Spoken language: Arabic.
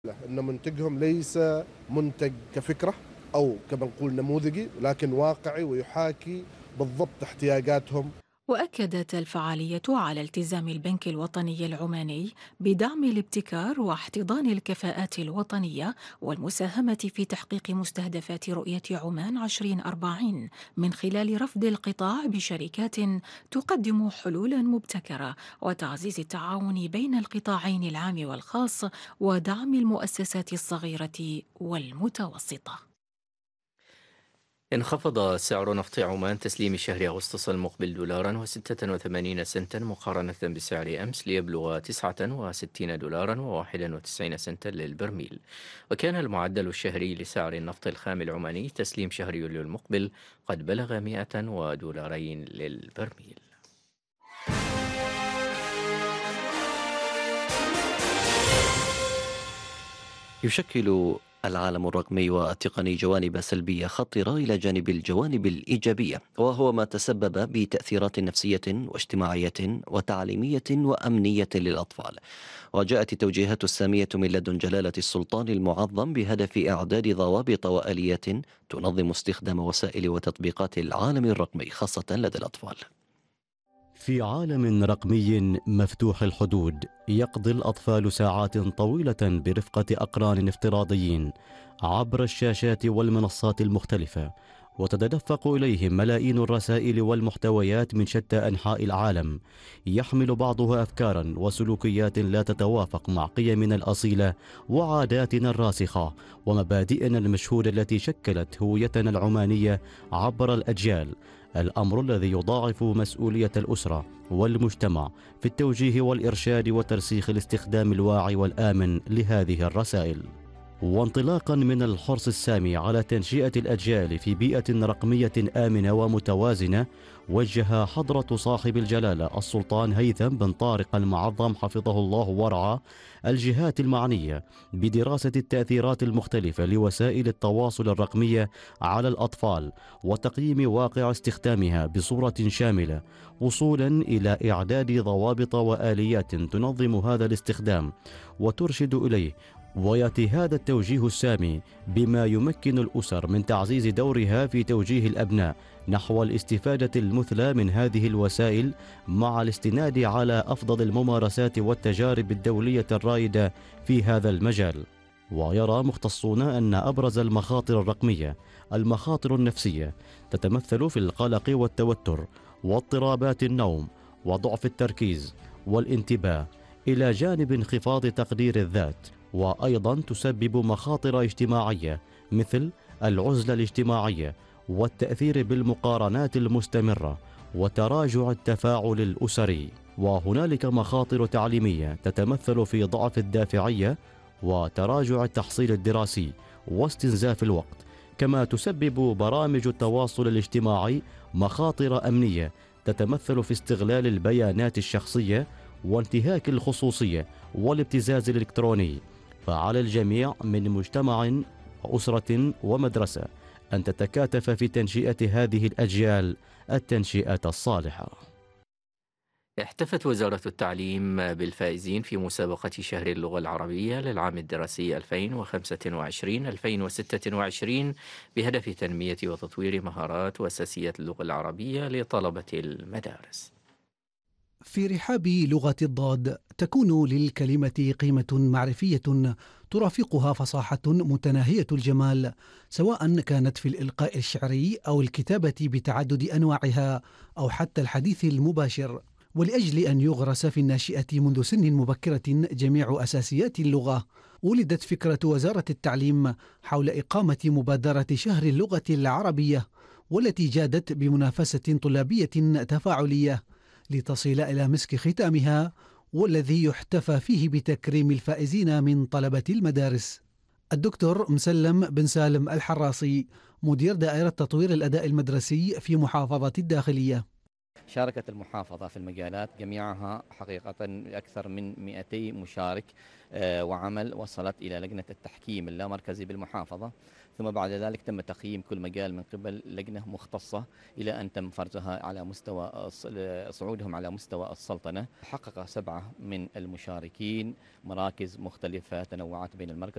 أن منتجهم ليس منتج كفكرة أو كما نقول نموذجي، لكن واقعي ويحاكي بالضبط احتياجاتهم. وأكدت الفعالية على التزام البنك الوطني العماني بدعم الابتكار واحتضان الكفاءات الوطنية والمساهمة في تحقيق مستهدفات رؤية عمان 2040 من خلال رفد القطاع بشركات تقدم حلولا مبتكرة وتعزيز التعاون بين القطاعين العام والخاص ودعم المؤسسات الصغيرة والمتوسطة. انخفض سعر نفط عمان تسليم شهر أغسطس المقبل دولارا و86 سنتا مقارنة بسعر أمس ليبلغ 69 دولارا و91 سنتا للبرميل. وكان المعدل الشهري لسعر النفط الخام العماني تسليم شهر يوليو المقبل قد بلغ 100 دولارين للبرميل. يشكل العالم الرقمي والتقني جوانب سلبية خطرة إلى جانب الجوانب الإيجابية، وهو ما تسبب بتأثيرات نفسية واجتماعية وتعليمية وأمنية للأطفال. وجاءت التوجيهات السامية من لدن جلالة السلطان المعظم بهدف إعداد ضوابط وآليات تنظم استخدام وسائل وتطبيقات العالم الرقمي خاصة لدى الأطفال. في عالم رقمي مفتوح الحدود يقضي الأطفال ساعات طويلة برفقة أقران افتراضيين عبر الشاشات والمنصات المختلفة، وتتدفق إليهم ملايين الرسائل والمحتويات من شتى أنحاء العالم، يحمل بعضها أفكارا وسلوكيات لا تتوافق مع قيمنا الأصيلة وعاداتنا الراسخة ومبادئنا المشهودة التي شكلت هويتنا العمانية عبر الأجيال. الأمر الذي يضاعف مسؤولية الأسرة والمجتمع في التوجيه والإرشاد وترسيخ الاستخدام الواعي والآمن لهذه الرسائل. وانطلاقا من الحرص السامي على تنشئة الأجيال في بيئة رقمية آمنة ومتوازنة، وجه حضرة صاحب الجلالة السلطان هيثم بن طارق المعظم حفظه الله ورعاه الجهات المعنية بدراسة التأثيرات المختلفة لوسائل التواصل الرقمية على الأطفال وتقييم واقع استخدامها بصورة شاملة، وصولا إلى إعداد ضوابط وآليات تنظم هذا الاستخدام وترشد إليه. ويأتي هذا التوجيه السامي بما يمكن الأسر من تعزيز دورها في توجيه الأبناء نحو الاستفادة المثلى من هذه الوسائل مع الاستناد على أفضل الممارسات والتجارب الدولية الرائدة في هذا المجال. ويرى مختصون أن أبرز المخاطر الرقمية المخاطر النفسية تتمثل في القلق والتوتر واضطرابات النوم وضعف التركيز والانتباه، إلى جانب انخفاض تقدير الذات. وأيضا تسبب مخاطر اجتماعية مثل العزلة الاجتماعية والتأثير بالمقارنات المستمرة وتراجع التفاعل الأسري. وهنالك مخاطر تعليمية تتمثل في ضعف الدافعية وتراجع التحصيل الدراسي واستنزاف الوقت. كما تسبب برامج التواصل الاجتماعي مخاطر أمنية تتمثل في استغلال البيانات الشخصية وانتهاك الخصوصية والابتزاز الإلكتروني. فعلى الجميع من مجتمع وأسرة ومدرسة أن تتكاتف في تنشئة هذه الأجيال التنشئة الصالحة. احتفت وزارة التعليم بالفائزين في مسابقة شهر اللغة العربية للعام الدراسي 2025-2026 بهدف تنمية وتطوير مهارات وأساسيات اللغة العربية لطلبة المدارس. في رحاب لغة الضاد تكون للكلمة قيمة معرفية ترافقها فصاحة متناهية الجمال، سواء كانت في الإلقاء الشعري أو الكتابة بتعدد أنواعها أو حتى الحديث المباشر. ولأجل أن يغرس في الناشئة منذ سن مبكرة جميع أساسيات اللغة، ولدت فكرة وزارة التعليم حول إقامة مبادرة شهر اللغة العربية، والتي جادت بمنافسة طلابية تفاعلية لتصل إلى مسك ختامها، والذي يحتفى فيه بتكريم الفائزين من طلبة المدارس. الدكتور مسلم بن سالم الحراسي، مدير دائرة تطوير الأداء المدرسي في محافظة الداخلية. شاركت المحافظة في المجالات جميعها حقيقة أكثر من 200 مشارك، وعمل وصلت إلى لجنة التحكيم اللامركزي بالمحافظة، ثم بعد ذلك تم تقييم كل مجال من قبل لجنة مختصة إلى أن تم فرزها على مستوى صعودهم على مستوى السلطنة. حقق 7 من المشاركين مراكز مختلفة تنوعت بين المركز